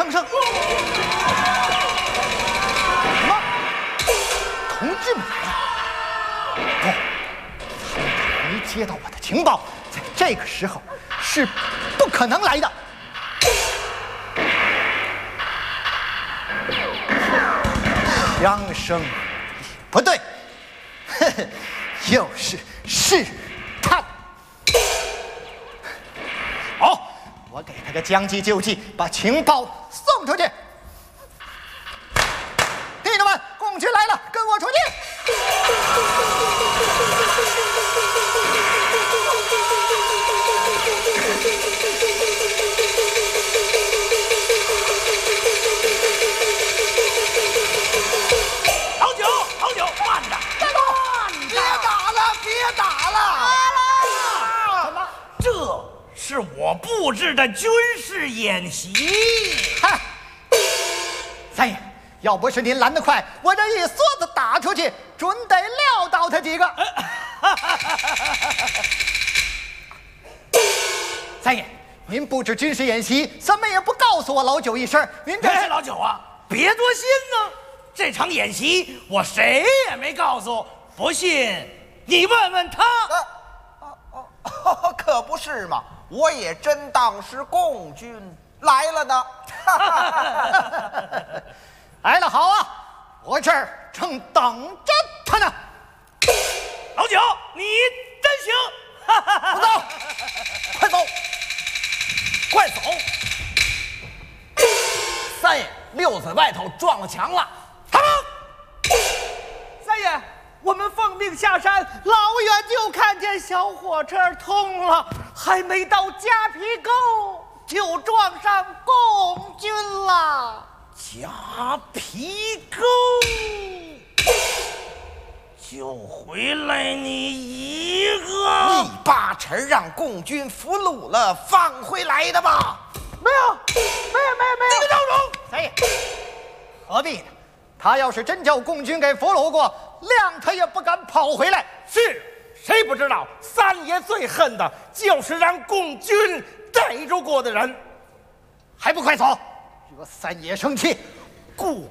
声。什么？同志们来了？不，他们没接到我的情报，在这个时候是不可能来的。枪声不对，呵呵，又是试探。好，我给他个将计就计，把情报送出去。弟兄们，共军来了，跟我出去！ 老九，慢着！ 别打了！ 什么？这是我布置的军事演习。 嗨，三爷，要不是您拦得快，我这一梭子打出去，准得撂倒他几个。三爷，您布置军事演习，怎么也不告诉我老九一声？您这老九啊，别多心呢。这场演习我谁也没告诉，不信你问问他。 可不是嘛，我也真当是共军来了呢。 来了好啊，我这儿正等着他呢。 老九，你真行！ 不走，快走，快走！三爷，六子外头撞了墙了。 三爷，我们奉命下山，老远就看见小火车通了，还没到夹皮沟就撞上共军了。 夹皮沟，就回来你一个？ 你八成让共军俘虏了，放回来的吧？ 没有。 这个赵荣， 三爷，何必呢？他要是真叫共军给俘虏过，谅他也不敢跑回来。 是，谁不知道三爷最恨的就是让共军逮住过的人， 还不快走！惹三爷生气。 顾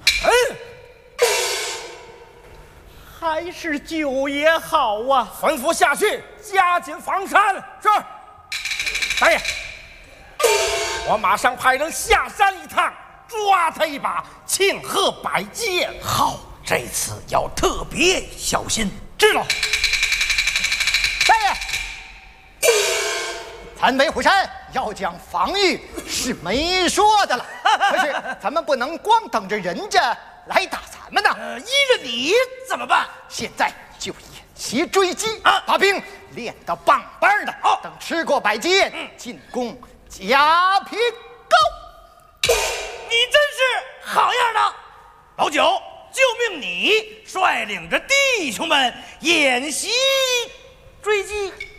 还是九爷好啊！ 吩咐下去，加紧防山。是，三爷，我马上派人下山一趟，抓他一把，庆贺百戒。好，这次要特别小心。知道。 三爷，咱为虎山要讲防御是没说的了，可是咱们不能光等着人家来打咱们呢。 依着你怎么办？ 现在就演习追击啊，把兵练得棒棒的。 好， 等吃过百戒，进攻夹皮沟。 你真是好样的，老九，就命你率领着弟兄们演习追击。